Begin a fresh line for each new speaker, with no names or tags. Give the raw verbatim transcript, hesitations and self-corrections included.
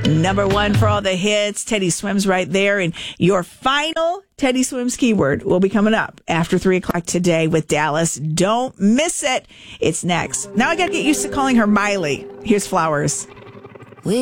Number one for all the hits. Teddy Swims right there. And your final Teddy Swims keyword will be coming up after three o'clock today with Dallas. Don't miss it. It's next. Now I got to get used to calling her Miley. Here's Flowers.